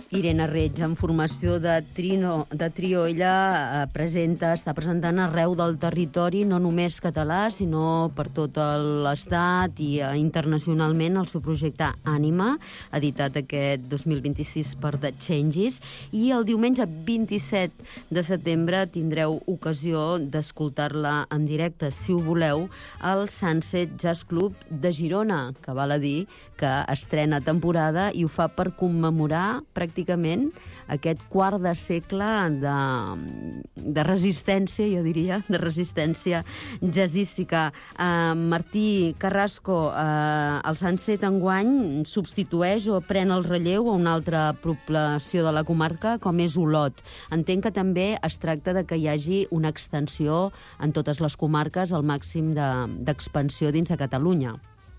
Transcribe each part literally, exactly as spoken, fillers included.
Irene Reig, en formació de, trino, de trio, ella eh, presenta, està presentant arreu del territori, no només català, sinó per tot l'estat i eh, internacionalment el seu projecte Ànima, editat aquest dos mil vint-i-sis per The Changes, i el diumenge vint-i-set de setembre tindreu ocasió d'escoltar-la en directe, si ho voleu, al Sunset Jazz Club de Girona, que val a dir que estrena temporada i ho fa per commemorar pràcticament aquest quart de segle de, de resistència, jo diria, de resistència jazzística. Uh, Martí Carrasco, uh, el Sunset enguany substitueix o pren el relleu a una altra població de la comarca, com és Olot. Entenc que també es tracta de que hi hagi una extensió en totes les comarques al màxim d'expansió de, dins de Catalunya.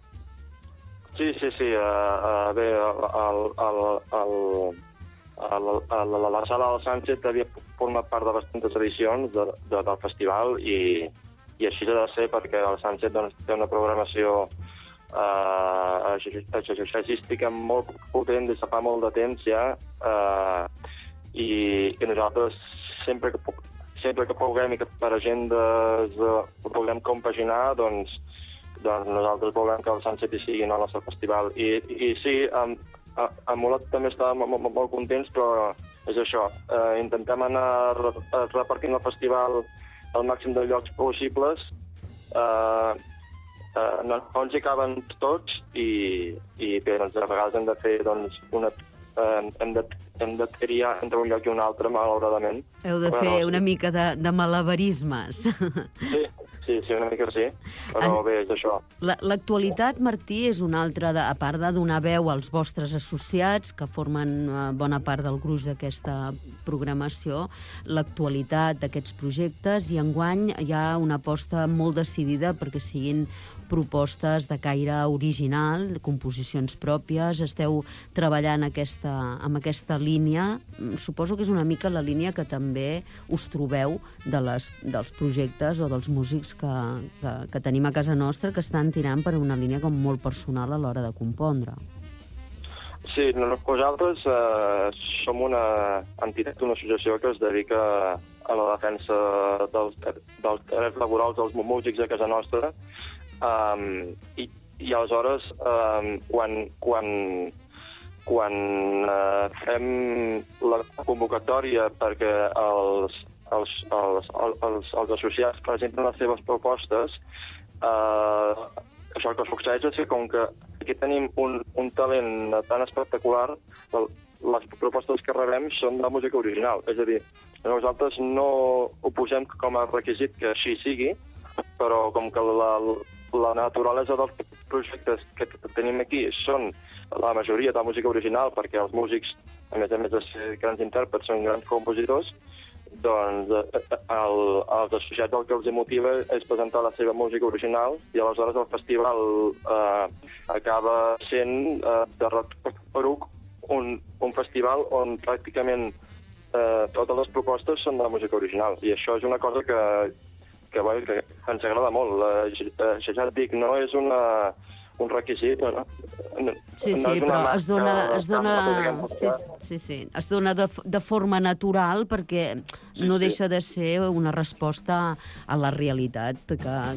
Sí, sí, sí. Uh, uh, bé, el, el, el, el, el, la sala del Sunset havia format part de bastantes edicions de, de, del festival i, i així ha de ser perquè el Sunset doncs, té una programació uh, jazzística molt potent des de fa molt de temps ja uh, i, i nosaltres sempre que, sempre que puguem i que per agendes uh, ho puguem compaginar, doncs doncs nosaltres volem que el Sunset hi sigui en el nostre festival. I, i sí, amb, amb Olot també estàvem molt, molt contents, però és això, eh, intentem anar repartint el festival al màxim de llocs possibles. Eh, eh, no, no ens hi caben tots i, i bé, doncs, a vegades hem de fer doncs, una... Eh, hem, de, hem de triar entre un lloc i un altre, malauradament. Heu de fer una mica de, de malabarismes. Sí, sí, sí, una mica sí, però bé, és això. L'actualitat, Martí, és una altra, de, a part de donar veu als vostres associats, que formen bona part del gruix d'aquesta programació, l'actualitat d'aquests projectes, i enguany hi ha una aposta molt decidida perquè siguin propostes de caire original, composicions pròpies, esteu treballant aquesta, amb aquesta línia. Suposo que és una mica la línia que també us trobeu de les, dels projectes o dels músics que, que, que tenim a casa nostra, que estan tirant per una línia com molt personal a l'hora de compondre. Sí, nosaltres eh, som una entitat, una associació que es dedica a la defensa dels, dels drets laborals dels músics a casa nostra. Um, i, i aleshores um, quan, quan, quan uh, fem la convocatòria perquè els, els, els, els, els associats presenten les seves propostes, uh, això que succeeix és que com que aquí tenim un, un talent tan espectacular, les propostes que rebem són de música original, és a dir, nosaltres no ho posem com a requisit que així sigui, però com que la, la naturalesa dels projectes que tenim aquí són la majoria de música original, perquè els músics, a més a més de ser grans intèrprets, són grans compositors, doncs el, els associats el que els motiva és presentar la seva música original i aleshores el festival eh, acaba sent eh, de retruc un, un festival on pràcticament eh, totes les propostes són de música original i això és una cosa que que, bueno, que ens agrada molt. Uh, ja et dic, no és una, un requisit, no? Sí, sí, no però es dona, es dona, sí, sí, sí, es dona de, de forma natural perquè no deixa de ser una resposta a la realitat que,